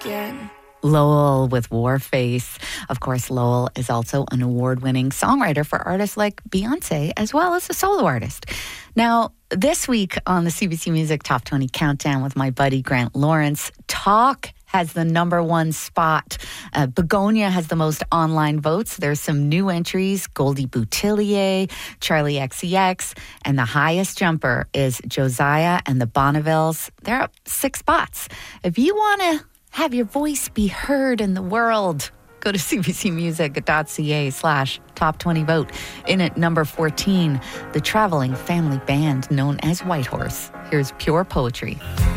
again. Lowell with Warface. Of course, Lowell is also an award-winning songwriter for artists like Beyonce, as well as a solo artist. Now, this week on the CBC Music Top 20 Countdown with my buddy Grant Lawrence, Talk has the number one spot. Begonia has the most online votes. There's some new entries, Goldie Boutillier, Charlie XCX, and the highest jumper is Josiah and the Bonnevilles. They're up 6 spots. If you want to have your voice be heard in the world, go to cbcmusic.ca/top20vote. In at number 14, the traveling family band known as Whitehorse. Here's Pure Poetry.